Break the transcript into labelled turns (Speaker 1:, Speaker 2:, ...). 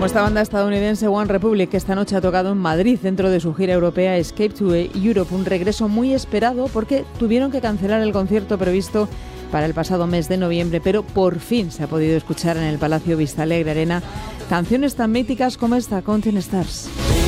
Speaker 1: Como esta banda estadounidense One Republic, que esta noche ha tocado en Madrid dentro de su gira europea Escape to Europe, un regreso muy esperado porque tuvieron que cancelar el concierto previsto para el pasado mes de noviembre, pero por fin se ha podido escuchar en el Palacio Vistalegre Arena canciones tan míticas como esta, Counting Stars.